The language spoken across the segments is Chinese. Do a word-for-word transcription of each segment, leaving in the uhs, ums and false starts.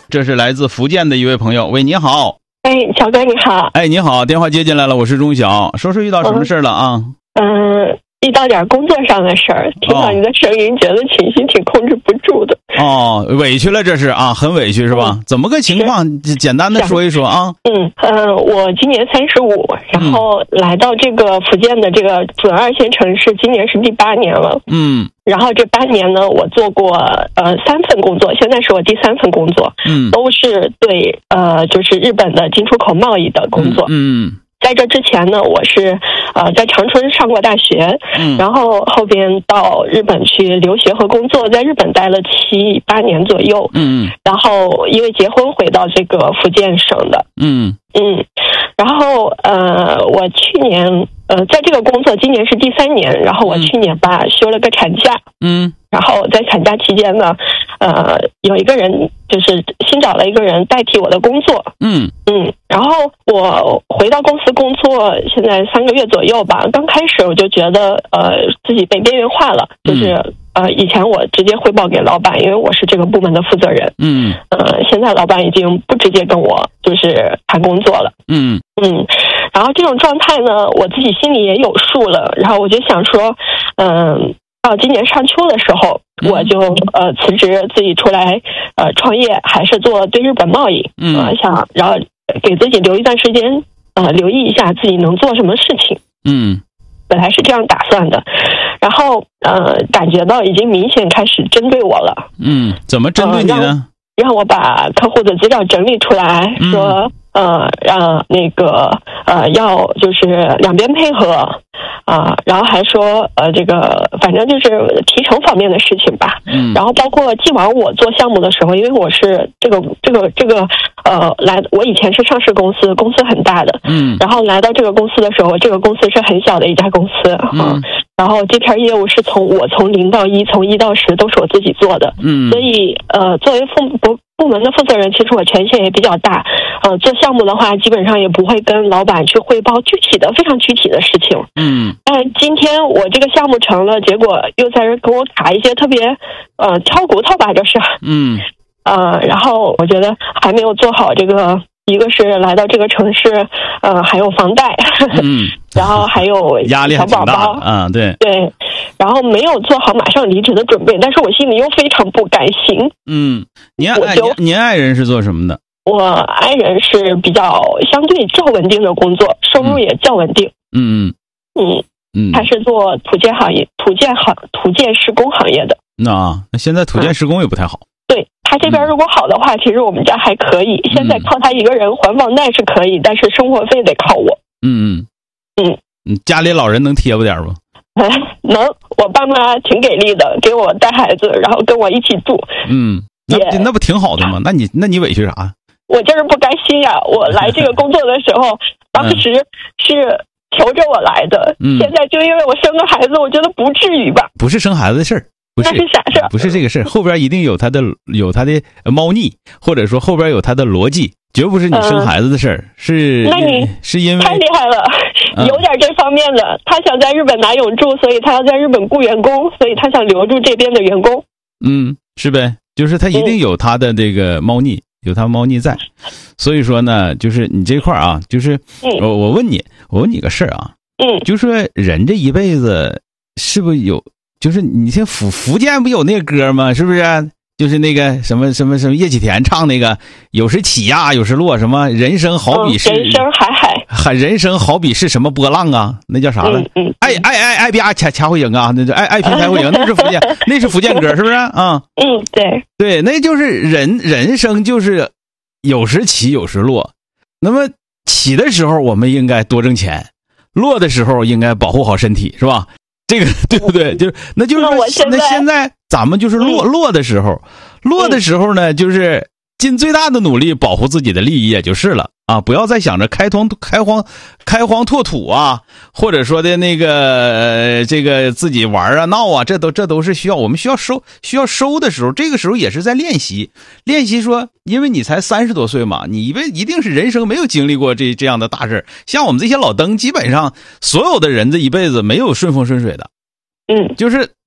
这是来自福建的一位朋友。喂，你好。 哎，乔哥你好。 哎，你好，电话接进来了，我是钟晓。说说遇到什么事了啊？ 嗯、呃，遇到点工作上的事儿，听到你的声音，哦、觉得情绪挺控制不住的。 哦，委屈了这是啊，很委屈是吧？嗯、怎么个情况？简单的说一说啊。 嗯呃，我今年三十五，然后来到这个福建的这个准二线城市，今年是第八年了。嗯。然后这八年呢，我做过呃三份工作，现在是我第三份工作，嗯，都是对呃就是日本的进出口贸易的工作，嗯。嗯在这之前呢，我是呃在长春上过大学，嗯，然后后边到日本去留学和工作，在日本待了七八年左右，嗯，然后因为结婚回到这个福建省的，嗯嗯，然后呃我去年呃在这个工作今年是第三年，然后我去年吧休了个产假，嗯，然后在产假期间呢，呃有一个人就是新找了一个人代替我的工作，嗯嗯，然后我回到公司工作，现在三个月左右吧。刚开始我就觉得呃自己被边缘化了，就是呃以前我直接汇报给老板，因为我是这个部门的负责人，嗯，呃现在老板已经不直接跟我就是谈工作了，嗯嗯，然后这种状态呢，我自己心里也有数了，然后我就想说，嗯、呃。到今年上秋的时候，我就呃辞职，自己出来呃创业，还是做对日本贸易，嗯、呃，想然后给自己留一段时间，呃，留意一下自己能做什么事情，嗯，本来是这样打算的，然后呃感觉到已经明显开始针对我了， 嗯，怎么针对你呢？呃、让, 让我把客户的资料整理出来，嗯、说呃让那个呃要就是两边配合。啊，然后还说呃，这个反正就是提成方面的事情吧。嗯。然后包括既往我做项目的时候，因为我是这个这个这个呃来，我以前是上市公司，公司很大的。嗯。然后来到这个公司的时候，这个公司是很小的一家公司啊。嗯。然后这片业务是从我从零到一，从一到十都是我自己做的。嗯。所以呃，作为部部部门的负责人，其实我权限也比较大。呃，做项目的话，基本上也不会跟老板去汇报具体的、非常具体的事情。嗯。但今天我这个项目成了，结果又在这跟我卡一些特别呃挑骨头吧，就是。嗯。呃，然后我觉得还没有做好这个，一个是来到这个城市，呃，还有房贷，嗯，然后还有压力小宝宝啊，对对，然后没有做好马上离职的准备，但是我心里又非常不甘心。嗯， 您爱您爱人是做什么的？ 我爱人是比较相对较稳定的工作，收入也较稳定。嗯嗯嗯，他是做土建行业、土建行、土建施工行业的。 那那现在土建施工也不太好。 嗯、对他这边如果好的话，嗯、其实我们家还可以。现在靠他一个人还房贷是可以，但是生活费得靠我。嗯嗯嗯，家里老人能贴补点不？ 哎，能，我爸妈挺给力的，给我带孩子，然后跟我一起住。嗯， 那那不挺好的吗？那你那你委屈啥？ 我就是不甘心呀！我来这个工作的时候，当时是求着我来的，嗯、现在就因为我生个孩子，我觉得不至于吧？ 不是生孩子的事儿，不是那是啥事儿？ 不是这个事儿，后边一定有他的有他的猫腻，或者说后边有他的逻辑，绝不是你生孩子的事儿，嗯、是那你是因为太厉害了，嗯、有点这方面的。他想在日本拿永住，所以他要在日本雇员工，所以他想留住这边的员工。 嗯，是呗，就是他一定有他的这个猫腻。嗯有他猫腻在，所以说呢，就是你这块啊，就是我我问你，我问你个事儿啊，嗯，就说人这一辈子是不是有，就是你像福福建不有那个歌吗？是不是？就是那个什么什么什么叶启田唱那个，有时起呀，有时落，什么人生好比是、 嗯、人生海海， 海人生好比是什么波浪啊？那叫啥了？嗯嗯、爱爱爱爱啪掐掐会赢啊，那就爱爱拼才会赢，那是福建，那是福建歌，是不是啊？ 嗯，对对，那就是人人生就是有时起有时落，那么起的时候我们应该多挣钱，落的时候应该保护好身体，是吧？这个对不对？就是那就是说，那现在咱们就是落落的时候，落的时候呢，就是尽最大的努力保护自己的利益，也就是了啊！不要再想着开荒开荒开荒拓土啊，或者说的那个呃这个自己玩啊闹啊，这都这都是需要我们需要收需要收的时候，这个时候也是在练习练习说，因为你才三十多岁嘛，你以为一定是人生没有经历过这这样的大事，像我们这些老登，基本上所有的人这一辈子没有顺风顺水的。嗯，就是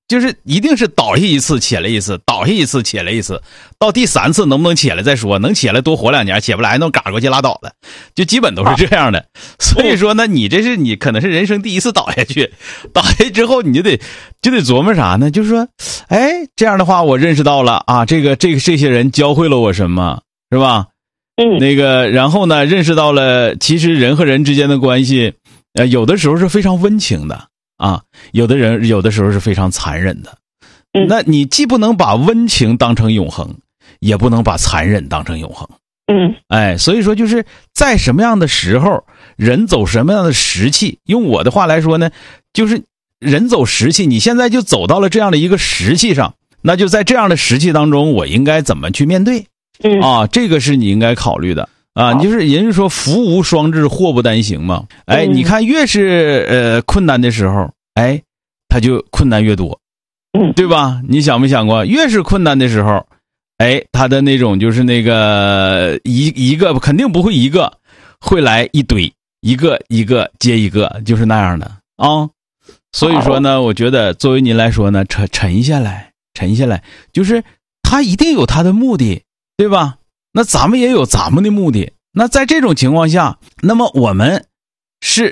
就是一定是倒下一次起来一次，倒下一次起来一次，到第三次能不能起来再说，能起来多活两年，起不来能嘎过去拉倒了，就基本都是这样的。所以说呢，你这是你可能是人生第一次倒下去，倒下之后你就得就得琢磨啥呢？就是说，哎，这样的话我认识到了啊，这个这个这些人教会了我什么，是吧？ 嗯， 那个然后呢，认识到了其实人和人之间的关系，呃，有的时候是非常温情的。啊，有的人有的时候是非常残忍的，那你既不能把温情当成永恒，也不能把残忍当成永恒。 嗯， 哎，所以说就是在什么样的时候，人走什么样的时期，用我的话来说呢，就是人走时期，你现在就走到了这样的一个时期上，那就在这样的时期当中，我应该怎么去面对？ 嗯， 啊，这个是你应该考虑的。啊，就是人家说福无双至，祸不单行嘛。哎，你看越是呃困难的时候，哎，他就困难越多，对吧？你想没想过，越是困难的时候，哎，他的那种就是那个一一个肯定不会一个，会来一堆，一个一个接一个，就是那样的啊。所以说呢，我觉得作为您来说呢，沉沉下来，沉下来，就是他一定有他的目的，对吧？那咱们也有咱们的目的，那在这种情况下，那么我们是